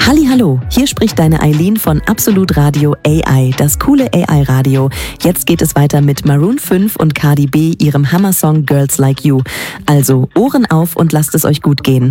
Hallihallo, hier spricht deine Eileen von Absolut Radio AI, das coole AI-Radio. Jetzt geht es weiter mit Maroon 5 und Cardi B, ihrem Hammer-Song Girls Like You. Also Ohren auf und lasst es euch gut gehen.